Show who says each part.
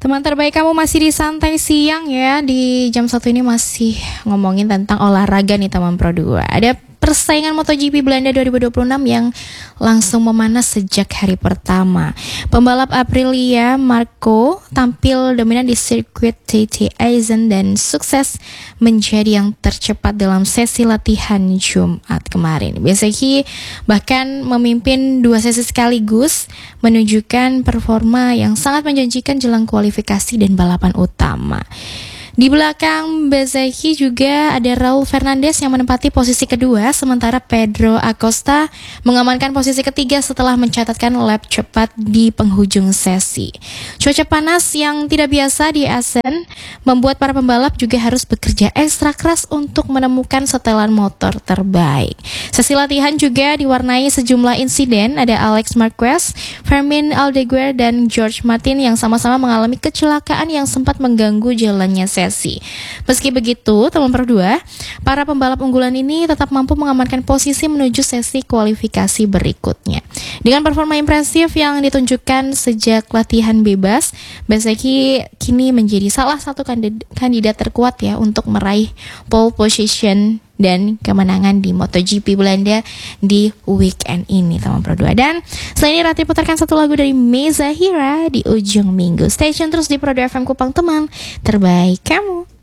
Speaker 1: Teman terbaik kamu masih di Santai Siang ya. Di jam 1 ini masih ngomongin tentang olahraga nih teman Pro 2. Ada persaingan MotoGP Belanda 2026 yang langsung memanas sejak hari pertama. Pembalap Aprilia Marco tampil dominan di sirkuit TT Eisen dan sukses menjadi yang tercepat dalam sesi latihan Jumat kemarin. Bezzecchi bahkan memimpin 2 sesi sekaligus, menunjukkan performa yang sangat menjanjikan jelang kualifikasi dan balapan utama. Di belakang Bezzecchi juga ada Raul Fernandez yang menempati posisi kedua, sementara Pedro Acosta mengamankan posisi ketiga setelah mencatatkan lap cepat di penghujung sesi. Cuaca panas yang tidak biasa di Assen membuat para pembalap juga harus bekerja ekstra keras untuk menemukan setelan motor terbaik. Sesi latihan juga diwarnai sejumlah insiden, ada Alex Marquez, Fermin Aldeguer, dan George Martin yang sama-sama mengalami kecelakaan yang sempat mengganggu jalannya sesi. Meski begitu, teman Pro 2, para pembalap unggulan ini tetap mampu mengamankan posisi menuju sesi kualifikasi berikutnya. Dengan performa impresif yang ditunjukkan sejak latihan bebas, Bezzecchi kini menjadi salah satu kandidat terkuat ya untuk meraih pole position dan kemenangan di MotoGP Belanda di weekend ini teman Pro 2. Dan selain ini Rati putarkan satu lagu dari Meza Hira di ujung minggu. Stay tune terus di Pro 2 FM Kupang, teman terbaik kamu.